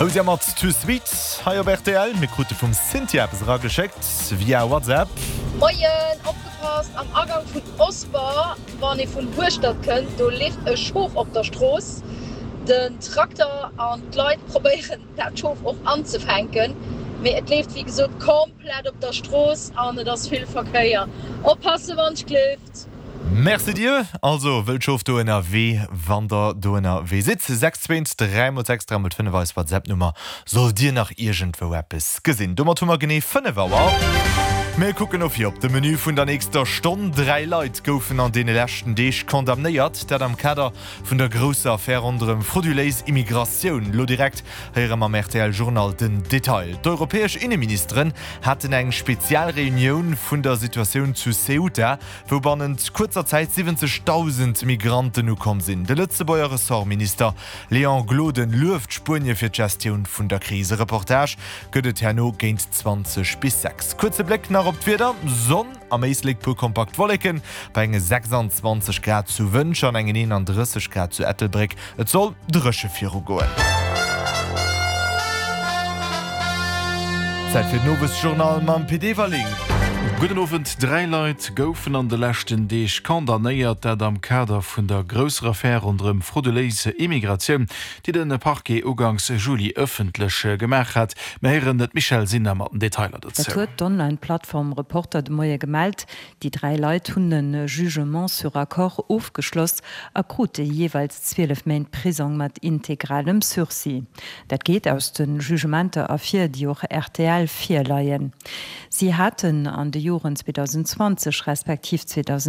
Haus ja mat to sweet Haiier RTL Mikrute vum Cynthia ra gescheckt via WhatsApp. Moien opgepasst am Agang vun Osbar, wann e vun Burstadt kënnt, do lief e Schoof op der Stroos. Den Traktor an d'Leit probieren dat Schoof och anzufänken. Me et leeft wie gesot komplett op der Stroos an das vill Verkeier. Oppasse wann kleft. Merci dir. Also Wëllschof do NRW, Wander do NRW sitze 62365 WhatsApp-Nummer soll dir nach irgendwo Appes gesinn. Dummer tummer gené 5 Auer. Wir gucken auf hier op de Menü vun der nächster Stunde. 3 Leute goufen an den lächten Deeg kondamnéiert, dat am Kader vun der grosse Affäre unterm frauduleis Immigration lo direkt heurem am RTL Journal den Detail. D'Europäesch Innenministerin hatten eng Spezialreunion vun der Situation zu Ceuta, wo bannend kurzer Zeit 70.000 Migranten nu kom sinn. De Lützebauer Ressortminister Leon Gloden luft Spurnie fir d'Gestion vun der Krise. Reportage gëtt herno géint 20 bis 6. Kurze Blick nach op d'Wider, Sonn am meeslik pu kompakt Wollecken, bei enge 26 Grad zu Wënsch an engen 31 Grad zu Ettelbrick. Et soll dresche Firu goen. Zeit fir nowes Journal mam PD-Verling. Guten Abend, 3 Leute goufen an de lächten Deeg kondamnéiert, dat am Kader vun der grösser Affäre unterm frauduleise Immigration, die den Parquet ugangs Juli öffentlich gemacht hat. Meieren net Michel Sinner mat Detailer dazu. Dat huet d'Online-Plattform Reporter de Moie gemeldt, die 3 Leute hunn den Jugement sur Accord aufgeschloss, akute jeweils 12 Main Prison mat integralem Sursis. Dat geht aus den Jugementer A4, die auch RTL 4 leiien. Sie hatten an de Joren 2020 respektiv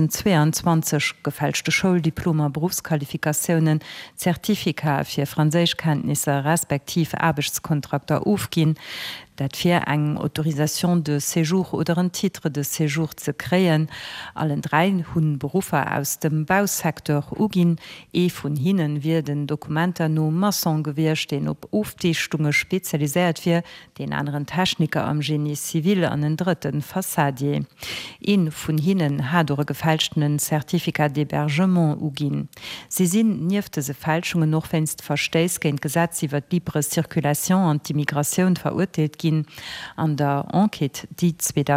2022 gefälschte Schuldiploma, Berufsqualifikationen, Zertifika fir Franzésischkenntnisse respektiv Arbeitskontrakter aufgin, dat fir eng Autorisation de Séjour oder een Titre de Séjour ze kreen. Allen 3 hunn Berufer aus dem Bausektor ugin, vun hinnen werden Dokumenter no Masson gewircht, den op Aufdichtunge spezialisiert fir, den anderen Techniker am Genie Civil an den dritten Fassadier. Vun hinnen hat or gefälschten Zertifikat d'Hébergement ugin. Sie sinn niefte se Fälschungen noch wennst versteis géint Gesetz iwwer libre Zirkulation an d'Immigration verurteilt gin. An der Enquete, die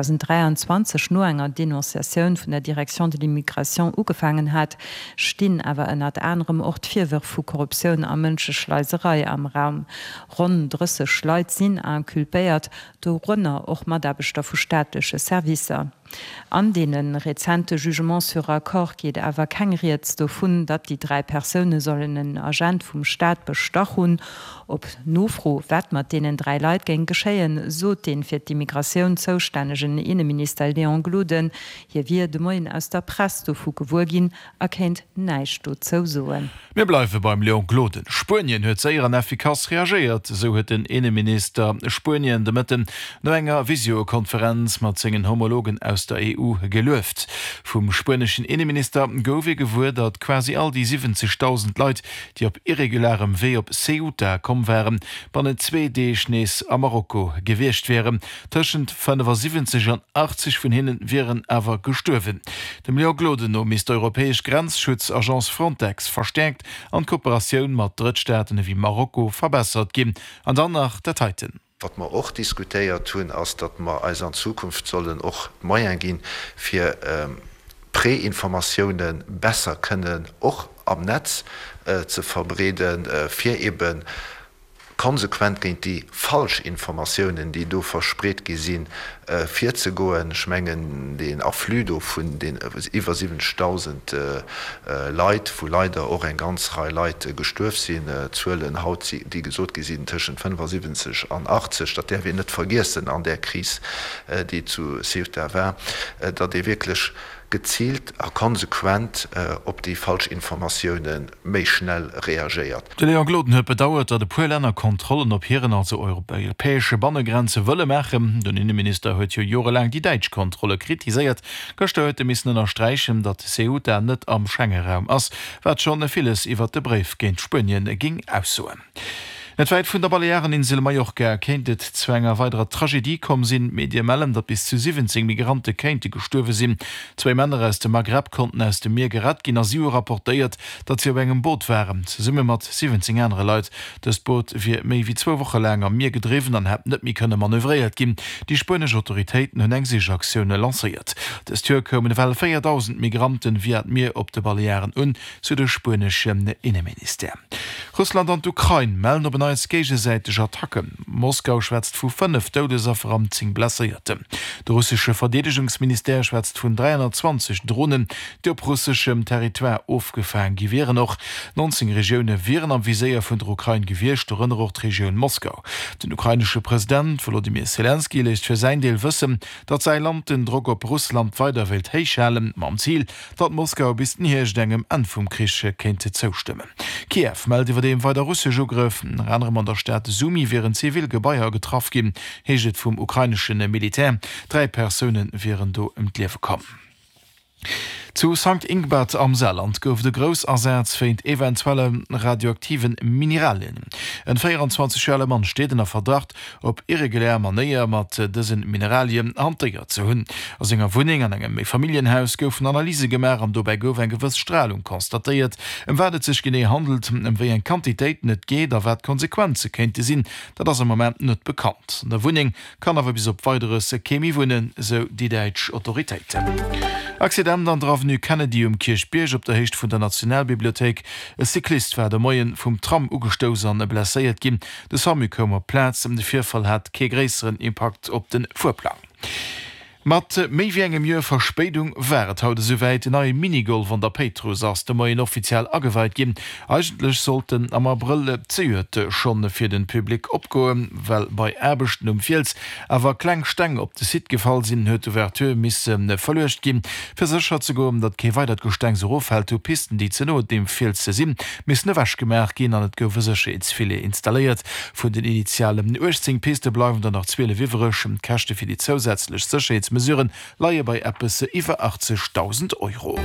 2023 nur enger Denunziation von der Direktion de l'Immigration ugefangen hat, stehen aber in anderem Ort 4 Wörter vu Korruption an Menschenschleiserei am Raum. Rund 30 Leute sind inculpiert, do runner auch Madabestoff vu staatliche Servicer. An denen rezente Jugement sur Accord geht awer kengriet davon, dat die 3 Personen sollen einen Agent vom Staat bestachen. Ob nofro wat mat denen 3 Leute gen geschéien, so den fir die Migration zoustännegen Innenminister Leon Gloden, hier wie de Moien aus der Presse vu gewurgin erkennt neicht zo soen. Wir bleiben beim Leon Gloden. Spurien huet seieren effikaz reagiert, so huet den Innenminister Spurien de Mitten no enger Visiokonferenz mat zingen Homologen aus der EU gelöft. Vom spurneschen Innenminister gowe gewur, dat quasi all die 70.000 Leute, die op irregularem Weh op Ceuta kommen wären, banne 2 D-Schnees a Marokko gewircht wären. Tschend 75 an 80 von hinnen wären awer gestorven. Dem Leon Gloden no mis Europäisch Grenzschutzagence Frontex verstärkt an Kooperation mat Drittstaaten wie Marokko verbessert gin, an danach Detaiten. Wat man auch diskutiert tun, als dat man als an Zukunft sollen auch Meier gehen für Präinformationen besser können auch am Netz zu verbreden, für eben konsequent gegen die Falschinformationen, die du verspreht gesehen, 40 goen schmengen den Afflüdo von den über 7.000 Leute, wo leider auch ein ganz Reihe Leute gestürft sind, Zöllen haut die gesot gesehen zwischen 75 und 80, dat der wir nicht vergessen an der Krise, die zu Ceuta war, da die wirklich gezielt a konsequent op die Falschinformationen méi schnell reagiert. De Leon Gloden huet bedauert, dat de Polenner Kontrollen op hireieren als europäesche Bannegrenze wëlle machen. Den Innenminister huet jo jorelang die Deitschkontrolle kritisiert, gesteuerte missen erstreichen, dat Ceuta net am Schengenraum ass, wat schon vieles iwwer de Brief géint Spënien ging aussoen. Net weit vun der Baleareninsel Mallorca kentet zwnger weiterer Tragedie kom sinn Medimelden, dat bis zu 17 Migrante kente gestuerwe sinn. 2 Männer aus dem Maghreb konnten aus dem Meer gerat gin Asio rapportéiert, dat sie op engem Boot waren. Ze summe mat 17 andere Leiit. Das Boot wie méi wie 2 Wochen lang am Meer gedriven an heb net mi könne manövriert gin. Die spanische Autoritäten hun eng sich Aktionune lanciert. Das Tür kommen well 4.000 Migranten wie Meer op de Balearen zu der spanische Innenminister. Russland an Ukraine melden op gegesäiteg Attacken. Moskau schwätzt vu 5 Todesopfer am 10 Blessierte. De russische Verdedigungsminister schwätzt vun 320 Drohnen, die op russischem Territoire aufgefangen gewähren noch. 19 Regionen wären am Viséier vun der Ukraine gewircht der Region Moskau. Den ukrainische Präsident Volodymyr Zelensky lässt für sein Deel wissen, dat sei Land den Druck op Russland weiter wild heichhalen, am Ziel, dat Moskau bis den Hirschdengem an vum Krische kente zustimmen. Kiew meldet über dem weiter russische Ugriffen, andere an der Stadt Sumi wären Zivilgebäier getroffen gin, heget vum ukrainischen Militär. 3 Personen wären do im Liewe kommen. Zu St. Ingbert am Saarland gouf de Grossersatz feint eventuelle radioaktiven Mineralien. En 24-jährige Mann steht in der Verdacht, op irregulär Manier mat dessen Mineralien hantiert zu hunn. Aus enger Wohnung an engem Familienhaus goufen Analyse gemer am dobei gouf en gewëss Strahlung konstatiert. Werdet sich gene handelt, wéi en Quantitéit net geht, da wat Konsequenze kennte sinn, dat das im Moment net bekannt. Der Wohnung kann awer bis op weiteres Chemie wohnen, so die Deutsch Autoritäten. Accident an der Avenue Kennedy Kirchbierg op der Hecht vun der Nationalbibliothek. E Cyklist war der Moien vum Tram ugestoos an blesséiert gin. De Samikomer Platz de Vierfall hat ke gräeren Impact op den Vorplan. Mat méi wie engem Joer Verspätung wäret haut soweit neue Minigol van der Petrus ass de Moien offiziell aweit gin. Eigentlich sollten am April zeete schon fir den Publikum opgoen, well bei Erbechten Fels awer klengsteng op de Sit gefall sinn huet Ouverteur misse verlecht gin. Versicher ze go, dat ke weiter Gesteng so ofhält to Pisten, die ze not dem Fels ze sinn, miss ne wäsch gemerk gin an et gouffesche etsfile installiert. Vun den initialen 18 Piste bleiwen dann nach 12 wiwerrechem Kächte fir die zusätzlich Sicherheits Mesuren laie bei Appppe iwwer 80.000 €.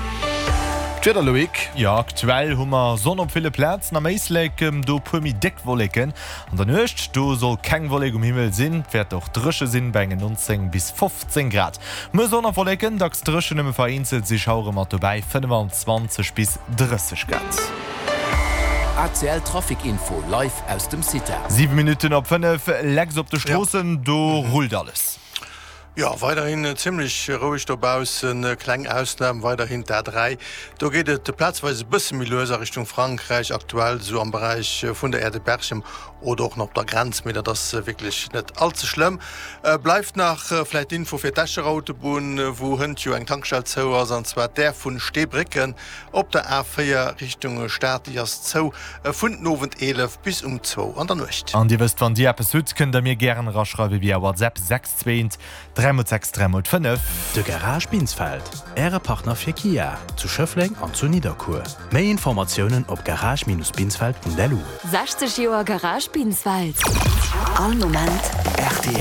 Loik. Ja, aktuell hummer sonn op viele Plätzen am Eislekem do pumi Deckwolleken. An der Nøcht, do soll keng Wolleg Himmel sinn, werd auch drsche sinn bei 19 bis 15 Grad. Me sonnerwolleken, dacks drsche nëmme vereinzelt sich haure mat vorbei 25 bis 30 Grad. ACL Trafikinfo live aus dem City. 7 Minuten op 5, Lecks op de Strossen, do rullt alles. Ja, weiterhin ziemlich ruhig dabausen, Klangausnahmen weiterhin der 3. Da geht es platzweise ein bisschen löser Richtung Frankreich, aktuell so am Bereich von der Erde Berchem oder auch noch der Grenzmeter, das ist wirklich nicht allzu schlimm. Bleibt nach vielleicht Info für Taschenautobahn, wo hinten ein Tankstelle zu ist, und zwar der von Stebricken, ob der A4 Richtung Stadt erst zu, von 11 bis um 2 an der Nacht. Und ihr wisst, von dir etwas könnt ihr mir gerne rausschreiben via WhatsApp 623 365. De Garage Binsfeld, Äre Partner fir Kia, zu Schöffling an zu Niederkur. Mehr Informationen op garage-binsfeld.delu. 60 Joer Garage Binsfeld. All Moment RTL.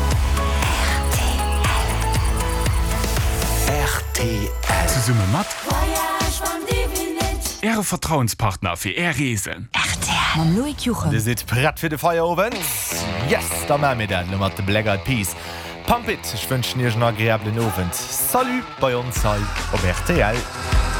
RTL. Zu Summe mat Äre Vertrauenspartner fir Äresen. Mam Loik Jochen. Ihr seht bereit für den Feierabend? Yes, da machen wir dann mit der Black Eyed Peas. Pump it, ich wünsche dir einen agreeablen Abend. Salut bei uns auf RTL.